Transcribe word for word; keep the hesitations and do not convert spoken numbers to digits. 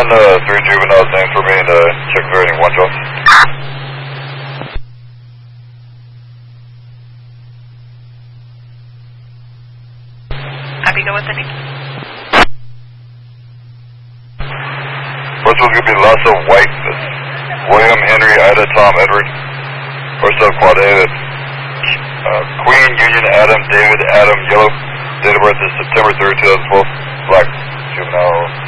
run uh, three juveniles names for me and uh, check if everything one Jones. Happy to go with the name. First one's going to be Lasso White. That's William, Henry, Ida, Tom, Edward. First up, Quad A. That's uh, Queen, Union, Adam, David, Adam, Yellow. Date of birth is September third, two thousand twelve. Black juvenile.